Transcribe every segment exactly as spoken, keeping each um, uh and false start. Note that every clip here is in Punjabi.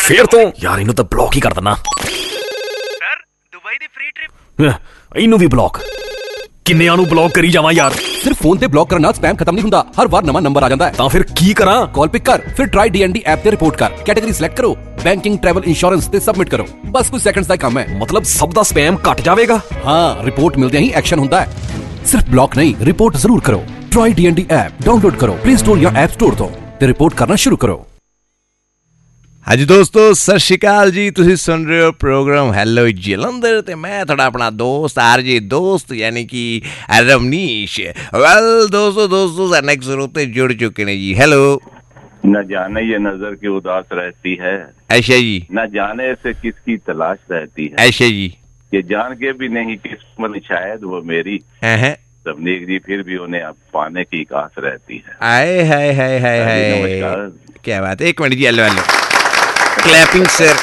ਫੇਰ ਤੋਂ ਯਾਰ ਇਹਨੂੰ ਤਾਂ ਬਲੌਕ ਹੀ ਕਰ ਦੇਣਾ। ਸਰ ਦੁਬਈ ਦੀ ਫ੍ਰੀ ਟ੍ਰਿਪ ਇਹਨੂੰ ਵੀ ਬਲੌਕ। ਕਿੰਨਿਆਂ ਨੂੰ ਬਲੌਕ ਕਰੀ ਜਾਵਾਂ ਯਾਰ। ਸਿਰਫ ਫੋਨ ਤੇ ਬਲੌਕ ਕਰਨ ਨਾਲ ਸਪੈਮ ਖਤਮ ਨਹੀਂ ਹੁੰਦਾ, ਹਰ ਵਾਰ ਨਵਾਂ ਨੰਬਰ ਆ ਜਾਂਦਾ ਹੈ। ਤਾਂ ਫਿਰ ਕੀ ਕਰਾਂ? ਕਾਲ ਪਿਕ ਕਰ, ਫਿਰ try D N D app ਤੇ ਰਿਪੋਰਟ ਕਰ, ਕੈਟੇਗਰੀ ਸਿਲੈਕਟ ਕਰੋ, ਬੈਂਕਿੰਗ, ਟਰੈਵਲ, ਇੰਸ਼ੋਰੈਂਸ ਤੇ ਸਬਮਿਟ ਕਰੋ। ਬਸ ਕੁਝ ਸੈਕਿੰਡਸ ਦਾ ਕੰਮ ਹੈ। ਮਤਲਬ ਸਭ ਦਾ ਸਪੈਮ ਘਟ ਜਾਵੇਗਾ? ਹਾਂ, ਰਿਪੋਰਟ ਮਿਲਦਿਆਂ ਹੀ ਐਕਸ਼ਨ ਹੁੰਦਾ ਹੈ। ਸਿਰਫ ਬਲੌਕ ਨਹੀਂ, ਰਿਪੋਰਟ ਜ਼ਰੂਰ ਕਰੋ। Try D N D app download ਕਰੋ ਪਲੇ ਸਟੋਰ ਜਾਂ ਐਪ ਸਟੋਰ ਤੋਂ ਤੇ ਰਿਪੋਰਟ ਕਰਨਾ ਸ਼ੁਰੂ ਕਰੋ। ਹਾਂਜੀ ਦੋਸਤੋ, ਸਤਿ ਸ਼੍ਰੀ ਅਕਾਲ ਜੀ। ਤੁਸੀਂ ਸੁਣ ਰਹੇ ਹੋ ਪ੍ਰੋਗਰਾਮ ਹੈਲੋ ਜਲੰਧਰ ਤੇ ਮੈਂ ਤੁਹਾਡਾ ਆਪਣਾ ਦੋਸਤ ਆਰਜੇ ਦੋਸਤ ਯਾਨੀ ਕਿ ਰਵਨੀਸ਼। ਵੈਲ ਦੋਸਤੋ ਦੋਸਤੋ ਸਾਡੇ ਨੈਕਸਟ ਜ਼ਰੂਰ ਤੇ जुड़ चुके हैं जी। हेलो। न जाने ये नजर की उदास रहती है, अच्छा जी। न जाने से किसकी तलाश रहती है, अच्छा जी। ये जान के भी नहीं किस्मत शायद वो मेरी, रवनीक जी फिर भी उन्हें अब पाने की आस रहती है। आए हाय हाय हाय हाय, क्या बात है। एक मिनट जी, हेलो हेलो क्लैपिंग सर।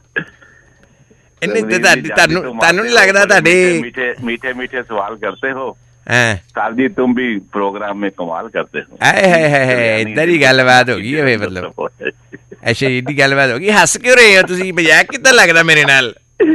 ਤੁਹਾਨੂੰ ਨਹੀਂ ਲੱਗਦਾ ਤੁਹਾਡੇ मीठे मीठे मीठे सवाल करते हो साहब जी, तुम भी प्रोग्राम में कमाल करते हो। आए हाय हाय हाय, इधर ही गलबात हो गई है मतलब। ਅੱਛਾ ਜੀ, ਏਡੀ ਗੱਲਬਾਤ ਹੋ ਗਈ। ਹੱਸ ਕਿਉਂ ਰਹੇ ਹੋ ਤੁਸੀਂ? ਮਜ਼ਾਕ ਕਿੱਦਾਂ ਲੱਗਦਾ ਮੇਰੇ ਨਾਲ?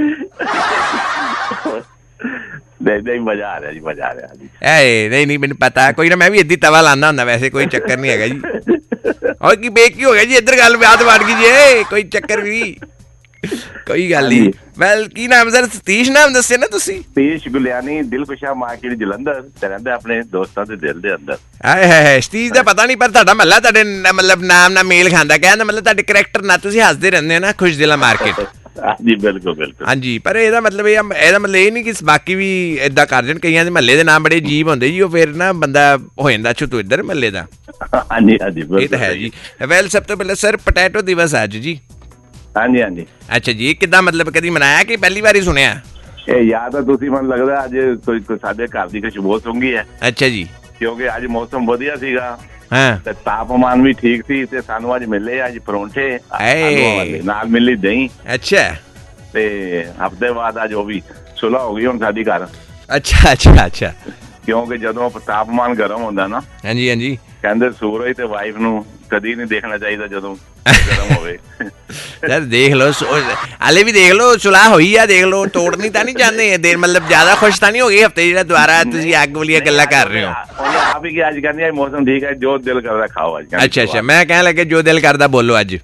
ਨਹੀਂ ਨਹੀਂ, ਮਜ਼ਾ ਆ ਰਿਹਾ ਜੀ, ਮਜ਼ਾ ਆ ਰਿਹਾ ਜੀ। ਐ ਨਹੀਂ ਨਹੀਂ, ਮੈਨੂੰ ਪਤਾ। ਕੋਈ ਨਾ, ਮੈਂ ਵੀ ਏਦੀ ਤਵਾ ਲਾਉਂਦਾ ਹੁੰਦਾ, ਵੈਸੇ ਕੋਈ ਚੱਕਰ ਨਹੀਂ ਹੈਗਾ ਜੀ। ਔਰ ਕੀ ਬੇ ਕੀ ਹੋ ਗਿਆ ਜੀ, ਇੱਧਰ ਗੱਲ ਬਾਤ ਬਣ ਗਈ ਜੀ, ਕੋਈ ਚੱਕਰ ਵੀ ਕੋਈ ਗੱਲ ਨਹੀਂ। ਵੈਲ ਕੀ ਨਾਮ ਸਰ? ਸਤੀਸ਼ ਨਾਮ ਦੱਸਿਆ ਨਾ ਤੁਸੀਂ? ਸਤੀਸ਼ ਗੁਲਿਆਣੀ, ਦਿਲਕੁਸ਼ਾ ਮਾਰਕੀਟ ਜਲੰਧਰ ਤੇ ਰਹਿੰਦਾ ਆਪਣੇ ਦੋਸਤਾਂ ਦੇ ਦਿਲ ਦੇ ਅੰਦਰ। ਆਏ ਹਾਏ, ਸਤੀਸ਼ ਦਾ ਪਤਾ ਨਹੀਂ, ਪਰ ਤੁਹਾਡਾ ਮਹੱਲਾ ਤੁਹਾਡੇ ਮਤਲਬ ਨਾਮ ਨਾਲ ਮੇਲ ਖਾਂਦਾ। ਕਹਿੰਦਾ ਮਤਲਬ ਤੁਹਾਡੇ ਕਰੈਕਟਰ ਨਾਲ ਤੁਸੀਂ ਹੱਸਦੇ ਰਹਿੰਦੇ ਹੋ ਨਾ, ਖੁਸ਼ ਦਿਲਾ ਮਾਰਕੀਟ। ਹਾਂਜੀ ਬਿਲਕੁਲ ਬਿਲਕੁਲ। ਹਾਂਜੀ, ਪਰ ਇਹਦਾ ਮਤਲਬ ਇਹ ਇਹਦਾ ਮਤਲਬ ਇਹ ਨਹੀਂ ਕਿ ਬਾਕੀ ਵੀ ਏਦਾਂ ਕਰ ਜਾਣ। ਕਈਆਂ ਦੇ ਮਹੱਲੇ ਦੇ ਨਾਮ ਬੜੇ ਅਜੀਬ ਹੁੰਦੇ ਜੀ, ਉਹ ਫਿਰ ਨਾ ਬੰਦਾ ਹੋ ਜਾਂਦਾ ਛੁੱਟੂ ਇੱਧਰ ਮਹੱਲੇ ਦਾ। ਹਾਂਜੀ ਹਾਂਜੀ, ਇਹ ਤਾਂ ਹੈ ਜੀ। ਵੈਲ ਸਭ ਤੋਂ ਪਹਿਲਾਂ ਸਰ, ਪੋਟੈਟੋ ਦਿਵਸ ਅੱਜ ਜੀ। ਹਾਂਜੀ ਹਾਂਜੀ। ਅੱਛਾ ਜੀ, ਕਿੱਦਾਂ ਮਤਲਬ ਕਦੀ ਮਨਾਇਆ ਕਿ ਪਹਿਲੀ ਵਾਰੀ ਸੁਣਿਆ? ਇਹ ਯਾਦ ਤਾਂ ਤੁਸੀਂ ਮੈਨੂੰ ਲੱਗਦਾ ਅੱਜ ਕੋਈ ਸਾਡੇ ਘਰ ਦੀ ਖੁਸ਼ਬੂ ਸੁੰਘੀ ਹੈ। ਅੱਛਾ ਜੀ। ਕਿਉਂਕਿ ਅੱਜ ਮੌਸਮ ਵਧੀਆ ਸੀਗਾ, ਹਾਂ, ਤੇ ਤਾਪਮਾਨ ਵੀ ਠੀਕ ਸੀ ਤੇ ਸਾਨੂੰ ਅੱਜ ਮਿਲੇ ਅੱਜ ਪਰੌਂਠੇ ਨਾਲ ਮਿਲੀ ਦਹੀਂ। ਅੱਛਾ। ਤੇ ਹਫ਼ਤੇ ਬਾਅਦ ਅੱਜ ਉਹ ਵੀ ਸੁਲ੍ਹਾ ਹੋ ਗਈ ਹੁਣ ਸਾਡੀ ਘਰ। ਅੱਛਾ ਅੱਛਾ ਅੱਛਾ। ਕਿਉਂਕਿ ਜਦੋਂ ਤਾਪਮਾਨ ਗਰਮ ਹੁੰਦਾ ਨਾ, ਹਾਂਜੀ ਹਾਂਜੀ, ਕਹਿੰਦੇ ਸੂਰਜ ਤੇ ਵਾਈਫ ਨੂੰ ਕਦੀ ਨਹੀਂ ਦੇਖਣਾ ਚਾਹੀਦਾ ਜਦੋਂ ਗਰਮ ਹੋਵੇ। ਯਾਰ ਦੇਖ ਲਓ, ਹਾਲੇ ਵੀ ਦੇਖ ਲਓ ਸੁਲਾਹ ਹੋਈ ਆ, ਦੇਖ ਲਓ ਤੋੜਨੀ ਤਾਂ ਨਹੀਂ ਚਾਹੁੰਦੇ ਦੇਰ, ਮਤਲਬ ਜ਼ਿਆਦਾ ਖੁਸ਼ ਤਾਂ ਨਹੀਂ ਹੋ ਗਏ ਹਫ਼ਤੇ ਜਿਹੜਾ ਦੁਬਾਰਾ ਤੁਸੀਂ ਅੱਗ ਵਾਲੀਆਂ ਗੱਲਾਂ ਕਰ ਰਹੇ ਹੋ? ਉਹਨੇ ਆਪ ਹੀ ਅੱਜ ਕਹਿੰਦੀ ਮੌਸਮ ਠੀਕ ਹੈ, ਜੋ ਦਿਲ ਕਰਦਾ ਖਾਓ ਅੱਜ। ਅੱਛਾ ਅੱਛਾ, ਮੈਂ ਕਹਿਣ ਲੱਗੇ ਜੋ ਦਿਲ ਕਰਦਾ ਬੋਲੋ ਅੱਜ।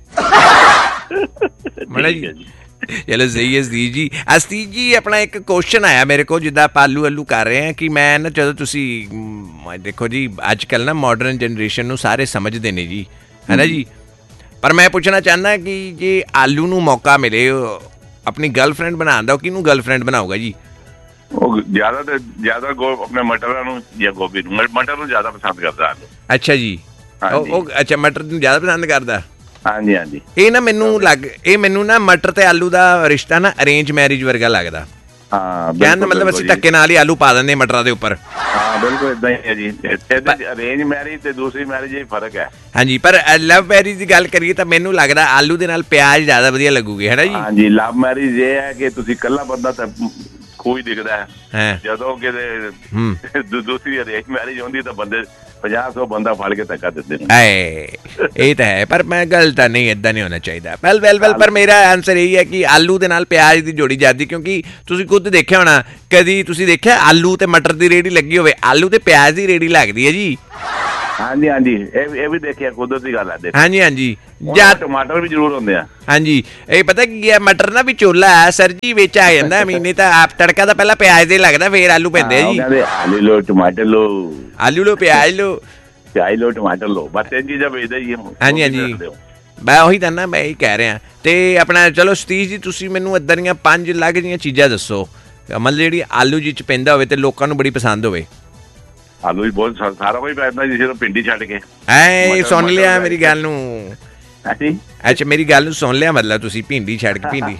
ਮੜਾ ਜੀ, ਚਲੋ ਸਹੀ ਹੈ ਸਤੀਸ਼ ਜੀ। ਸਤੀਸ਼ ਜੀ, ਆਪਣਾ ਇੱਕ ਕੁਐਸਚਨ ਆਇਆ ਮੇਰੇ ਕੋਲ, ਜਿੱਦਾਂ ਆਪਾਂ ਆਲੂ ਆਲੂ ਕਰ ਰਹੇ ਹਾਂ ਕਿ ਮੈਂ ਨਾ, ਜਦੋਂ ਤੁਸੀਂ ਦੇਖੋ ਜੀ ਅੱਜ ਕੱਲ੍ਹ ਨਾ ਮਾਡਰਨ ਜਨਰੇਸ਼ਨ ਨੂੰ ਸਾਰੇ ਸਮਝਦੇ ਨੇ ਜੀ, ਹੈ ਨਾ ਜੀ, ਪਰ ਮੈਂ ਪੁੱਛਣਾ ਚਾਹੁੰਦਾ ਕਿ ਜੇ ਆਲੂ ਨੂੰ ਮੌਕਾ ਮਿਲੇ ਆਪਣੀ ਗਰਲਫ੍ਰੈਂਡ ਬਣਾਉਣ ਦਾ, ਉਹ ਕਿਹਨੂੰ ਗਰਲਫ੍ਰੈਂਡ ਬਣਾਊਗਾ ਜੀ? ਉਹ ਜ਼ਿਆਦਾ ਤੇ ਜ਼ਿਆਦਾ ਆਪਣੇ ਮਟਰਾਂ ਨੂੰ ਜਾਂ ਗੋਭੀ ਨੂੰ, ਮਟਰ ਨੂੰ ਜ਼ਿਆਦਾ ਪਸੰਦ ਕਰਦਾ ਆਲੂ। ਅੱਛਾ ਜੀ, ਉਹ ਅੱਛਾ ਮਟਰ ਨੂੰ ਜ਼ਿਆਦਾ ਪਸੰਦ ਕਰਦਾ। ਹਾਂਜੀ ਹਾਂਜੀ। ਇਹ ਨਾ ਮੈਨੂੰ ਲੱਗ ਇਹ ਮੈਨੂੰ ਨਾ ਮਟਰ ਤੇ ਆਲੂ ਦਾ ਰਿਸ਼ਤਾ ਨਾ ਅਰੇਂਜ ਮੈਰਿਜ ਵਰਗਾ ਲੱਗਦਾ। ਹਾਂ, ਕਹਿਣ ਦਾ ਮਤਲਬ ਅਸੀਂ ਧੱਕੇ ਨਾਲ ਹੀ ਆਲੂ ਪਾ ਦਿੰਦੇ ਮਟਰਾਂ ਦੇ ਉੱਪਰ। ਹਾਂ ਬਿਲਕੁਲ ਏਦਾਂ ਹੀ ਹੈ ਜੀ। ਅਰੇਂਜ ਮੈਰਿਜ ਤੇ ਦੂਸਰੀ ਮੈਰਿਜ ਇਹ ਫਰਕ ਹੈ। ਹਾਂਜੀ, ਪਰ ਲਵ ਮੈਰਿਜ ਦੀ ਗੱਲ ਕਰੀਏ ਤਾਂ ਮੈਨੂੰ ਲੱਗਦਾ ਆਲੂ ਦੇ ਨਾਲ ਪਿਆਜ਼ ਜ਼ਿਆਦਾ ਵਧੀਆ ਲੱਗੂਗੇ, ਹੈ ਨਾ ਜੀ? ਹਾਂਜੀ, ਲਵ ਮੈਰਿਜ ਇਹ ਹੈ ਕਿ ਤੁਸੀਂ ਇਕੱਲਾ ਬੰਦਾ ਤਾਂ ਕੋਈ ਦਿਖਦਾ ਹੈ, ਜਦੋਂ ਕਿਤੇ ਦੂਸਰੀ ਅਰੇਂਜ ਮੈਰਿਜ ਹੁੰਦੀ ਤਾਂ ਬੰਦੇ ਪੰਜਾਹ ਸੌ ਬੰਦਾ ਫੜ ਕੇ ਧੱਕਾ ਦਿੰਦੇ ਨੇ। ਇਹ ਤਾਂ ਹੈ, ਪਰ ਮੈਂ ਗੱਲ ਤਾਂ ਨਹੀਂ, ਏਦਾਂ ਨਹੀਂ ਹੋਣਾ ਚਾਹੀਦਾ। ਵੈਲ ਵੈਲ ਵੈਲ ਪਰ ਮੇਰਾ ਆਨਸਰ ਇਹੀ ਹੈ ਕਿ ਆਲੂ ਦੇ ਨਾਲ ਪਿਆਜ਼ ਦੀ ਜੋੜੀ ਜਾਂਦੀ, ਕਿਉਂਕਿ ਤੁਸੀਂ ਖੁਦ ਦੇਖਿਆ ਹੋਣਾ, ਕਦੀ ਤੁਸੀਂ ਦੇਖਿਆ ਆਲੂ ਤੇ ਮਟਰ ਦੀ ਰੇਹੜੀ ਲੱਗੀ ਹੋਵੇ, ਆਲੂ ਤੇ ਪਿਆਜ਼ ਦੀ ਰੇਹੜੀ ਲੱਗਦੀ ਹੈ ਜੀ। ਹਾਂਜੀ ਹਾਂਜੀ, ਇਹ ਇਹ ਵੀ ਦੇਖਿਆ, ਕੁਦਰਤੀ ਗੱਲ ਹੈ। ਹਾਂਜੀ ਹਾਂਜੀ, ਜਾਂ ਟਮਾਟਰ ਵੀ ਜ਼ਰੂਰ ਹੁੰਦੇ ਆ। ਹਾਂਜੀ, ਇਹ ਪਤਾ ਕੀ ਹੈ, ਮਟਰ ਨਾ ਵੀ ਚੋਲਾ ਹੈ ਸਰ ਜੀ, ਵਿੱਚ ਆ ਜਾਂਦਾ ਮਹੀਨੇ ਤਾਂ ਆਪ ਤੜਕਾ ਤਾਂ ਪਹਿਲਾਂ ਪਿਆਜ਼ ਦੇ ਲੱਗਦਾ, ਫੇਰ ਆਲੂ ਪੈਂਦੇ ਆ ਜੀ। ਆਲੂ ਲੋ, ਟਮਾਟਰ ਲੋ, ਆਲੂ ਲੋ, ਪਿਆਜ਼ ਲੋ, ਪਿਆਜ਼ ਲੋ, ਟਮਾਟਰ ਲੋ, ਬਸ ਤਿੰਨ ਚੀਜ਼ਾਂ ਵੇਚਦਾ ਜੀ। ਹਾਂਜੀ ਹਾਂਜੀ, ਮੈਂ ਉਹੀ ਤਾਂ ਨਾ, ਮੈਂ ਇਹੀ ਕਹਿ ਰਿਹਾ। ਤੇ ਆਪਣਾ ਚਲੋ ਸਤੀਸ਼ ਜੀ, ਤੁਸੀਂ ਮੈਨੂੰ ਏਦਾਂ ਦੀਆਂ ਪੰਜ ਅਲੱਗ ਜਿਹੀਆਂ ਚੀਜ਼ਾਂ ਦੱਸੋ ਮਤਲਬ ਜਿਹੜੀ ਆਲੂ ਜੀ ਚ ਪੈਂਦਾ ਹੋਵੇ ਤੇ ਲੋਕਾਂ ਨੂੰ ਬੜੀ ਪਸੰਦ ਹੋਵੇ। ਆਲੂ ਵੀ ਬਹੁਤ ਸਾਰਾ ਕੁਝ ਪੈਂਦਾ ਜੀ, ਸਿਰਫ ਭਿੰਡੀ ਛੱਡ ਕੇ। ਐ ਸੁਣ ਲਿਆ ਮੇਰੀ ਗੱਲ ਨੂੰ? ਅੱਛਾ, ਮੇਰੀ ਗੱਲ ਨੂੰ ਸੁਣ ਲਿਆ, ਮਤਲਬ ਤੁਸੀਂ ਭਿੰਡੀ ਛੱਡ ਕੇ ਭਿੰਡੀ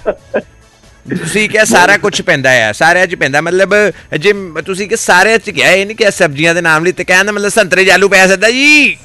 ਤੁਸੀਂ ਕਿਹਾ ਸਾਰਾ ਕੁਛ ਪੈਂਦਾ ਆ, ਸਾਰਿਆਂ ਚ ਪੈਂਦਾ, ਮਤਲਬ ਜੇ ਤੁਸੀਂ ਕਿ ਸਾਰਿਆਂ ਚ ਕਿਹਾ, ਇਹ ਨਹੀਂ ਕਿ ਸਬਜ਼ੀਆਂ ਦੇ ਨਾਮ ਲਈ, ਤੇ ਕਹਿਣ ਦਾ ਮਤਲਬ ਸੰਤਰੇ ਚ ਆਲੂ ਪੈ ਸਕਦਾ ਜੀ?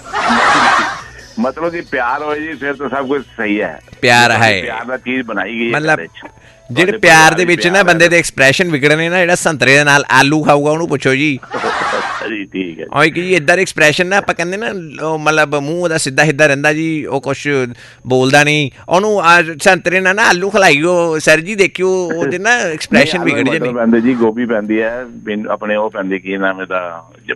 ਮਤਲਬ ਕਿ ਪਿਆਰ ਹੋਏ ਜੀ, ਫਿਰ ਤਾਂ ਸਭ ਕੁਝ ਸਹੀ ਹੈ। ਪਿਆਰ ਹੈ, ਪਿਆਰ ਦਾ ਚੀਜ਼ ਬਣਾਈ ਗਈ, ਮਤਲਬ ਜਿਹੜੇ ਪਿਆਰ ਦੇ ਵਿੱਚ ਨਾ ਬੰਦੇ ਦੇ ਐਕਸਪ੍ਰੈਸ਼ਨ ਵਿਗੜਨੇ ਨਾ, ਜਿਹੜਾ ਸੰਤਰੇ ਦੇ ਨਾਲ ਆਲੂ ਖਾਊਗਾ ਉਹਨੂੰ ਪੁੱਛੋ ਜੀ। ਜੀ ਠੀਕ ਹੈ ਉਹ ਕਿ ਜੀ ਇੱਦਾਂ ਦੇ ਐਕਸਪ੍ਰੈਸ਼ਨ ਨਾ ਆਪਾਂ ਕਹਿੰਦੇ ਨਾ ਉਹ ਮਤਲਬ ਮੂੰਹ ਉਹਦਾ ਸਿੱਧਾ ਸਿੱਧਾ ਰਹਿੰਦਾ ਜੀ ਉਹ ਕੁਛ ਬੋਲਦਾ ਨਹੀਂ ਉਹਨੂੰ ਸੰਤਰੇ ਨਾਲ ਨਾ ਆਲੂ ਖਲਾਈਓ ਸਰ ਜੀ ਦੇਖਿਓ ਉਹਦੇ ਨਾ ਐਕਸਪ੍ਰੈਸ਼ਨ ਵਿਗੜ ਜਾਂਦੇ ਪੈਂਦੇ ਜੀ ਗੋਭੀ ਪੈਂਦੀ ਹੈ ਆਪਣੇ ਉਹ ਪੈਂਦੀ ਕੀ ਨਾਮ ਇਹਦਾ